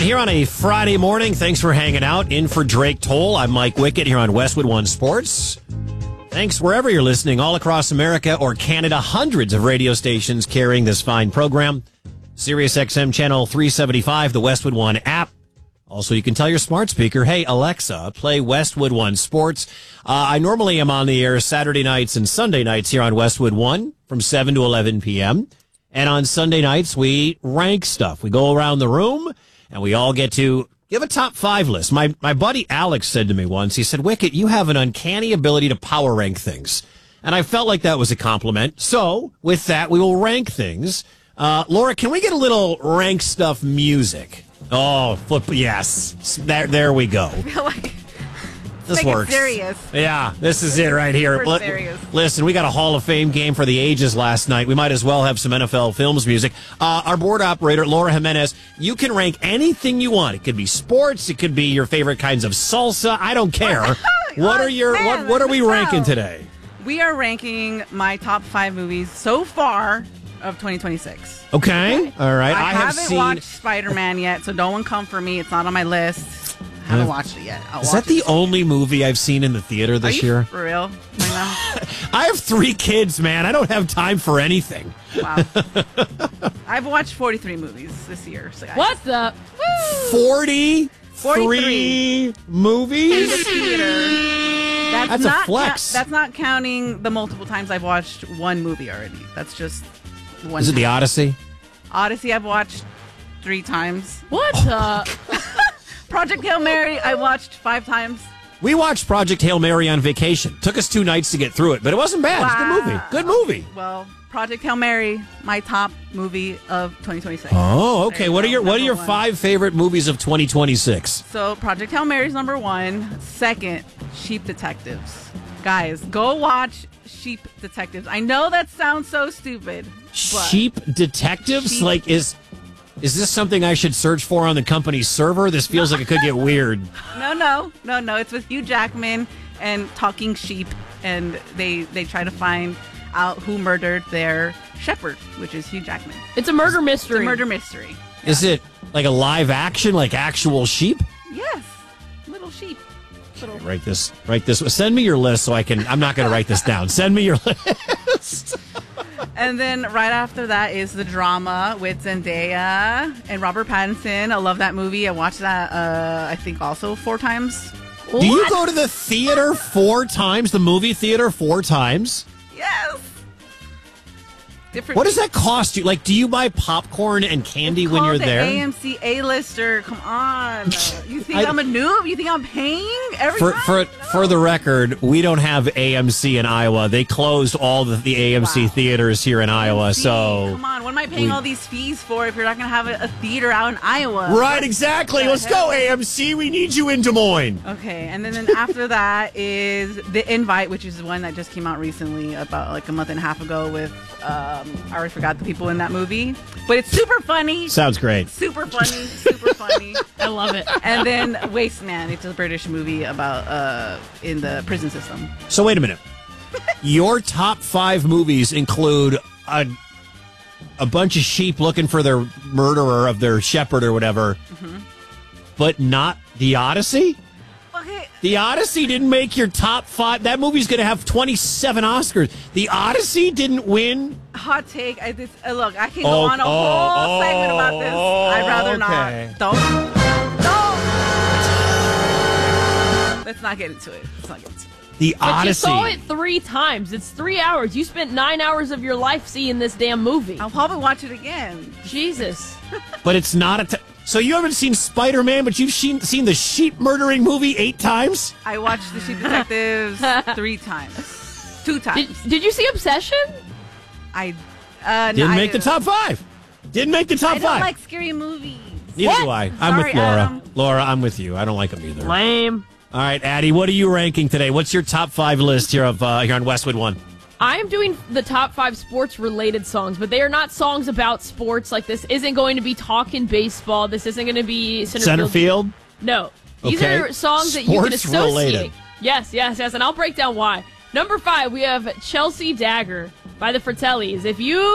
right, here on a Friday morning, thanks for hanging out. In for Drake Toll, I'm Mike Wickett here on Westwood One Sports. Thanks wherever you're listening, all across America or Canada. Hundreds of radio stations carrying this fine program. Sirius XM Channel 375, the Westwood One app. Also, you can tell your smart speaker, hey, Alexa, play Westwood One Sports. I normally am on the air Saturday nights and Sunday nights here on Westwood One from 7 to 11 p.m., and on Sunday nights, we rank stuff. We go around the room, and we all get to give a top 5 list. My buddy Alex said to me once, he said, Wickett, you have an uncanny ability to power rank things. And I felt like that was a compliment. So, with that, we will rank things. Laura, can we get a little rank stuff music? Oh, yes. There we go. I feel like this works. Serious. Yeah, this is it right here. Listen, we got a Hall of Fame game for the ages last night. We might as well have some NFL Films music. Our board operator, Laura Jimenez, you can rank anything you want. It could be sports. It could be your favorite kinds of salsa. I don't care. What are we ranking today? We are ranking my top 5 movies so far of 2026. Okay. All right. I haven't watched Spider-Man yet, so don't come for me. It's not on my list. I haven't watched it yet. Is that the only movie I've seen in the theater this year? For real? I have 3 kids, man. I don't have time for anything. Wow. I've watched 43 movies this year. So What's up? 43 movies? In the theater. That's a flex. That's not counting the multiple times I've watched one movie already. That's just one. Is it The Odyssey? Odyssey I've watched 3 times. What? Project Hail Mary I watched 5 times. We watched Project Hail Mary on vacation. Took us 2 nights to get through it, but it wasn't bad. It's a good movie. Good movie. Well, Project Hail Mary, my top movie of 2026. Oh, okay. What are your 5 favorite movies of 2026? So, Project Hail Mary is number 1. Second, Sheep Detectives. Guys, go watch Sheep Detectives. I know that sounds so stupid. Sheep Detectives? Like, is this something I should search for on the company's server? This feels like it could get weird. No. It's with Hugh Jackman and talking sheep, and they try to find out who murdered their shepherd, which is Hugh Jackman. It's a murder mystery. It's a murder mystery. Yeah. Is it like a live action, like actual sheep? Yes. Little sheep. Write this. Send me your list so I can. I'm not going to write this down. Send me your list. And then right after that is the drama with Zendaya and Robert Pattinson. I love that movie. I watched that, I think, also 4 times. Do you go to the theater 4 times? The movie theater 4 times? Yes. What does that cost you? Like, do you buy popcorn and candy when you're there? AMC A-lister. Come on. You think I'm a noob? You think I'm paying every time? For the record, we don't have AMC in Iowa. They closed all the AMC theaters here in Iowa. So come on. What am I paying all these fees for if you're not going to have a theater out in Iowa? Right, exactly. Let's go, AMC. We need you in Des Moines. Okay, and then after that is The Invite, which is the one that just came out recently, about like a month and a half ago with... I already forgot the people in that movie, but it's super funny. Sounds great. Super funny. I love it. And then Wasteman. It's a British movie about in the prison system. So wait a minute. Your top 5 movies include a bunch of sheep looking for their murderer of their shepherd or whatever, but not The Odyssey? Okay. The Odyssey didn't make your top 5. That movie's going to have 27 Oscars. The Odyssey didn't win. Hot take. Look, I can go on a whole segment about this. I'd rather not. Don't. Let's not get into it. The Odyssey. You saw it 3 times. It's 3 hours. You spent 9 hours of your life seeing this damn movie. I'll probably watch it again. Jesus. But it's not so you haven't seen Spider-Man, but you've seen the sheep murdering movie 8 times? I watched The Sheep Detectives 3 times. 2 times. Did you see Obsession? I didn't make the top 5. Didn't make the top 5. I don't like scary movies. Neither do I. I'm with Laura. Adam. Laura, I'm with you. I don't like them either. Lame. All right, Addie, what are you ranking today? What's your top 5 list here on Westwood One? I am doing the top 5 sports-related songs, but they are not songs about sports. Like, this isn't going to be talking baseball. This isn't going to be center field. No. These are songs that you can associate. Sports-related. Yes, and I'll break down why. Number 5, we have Chelsea Dagger by the Fratellis. If you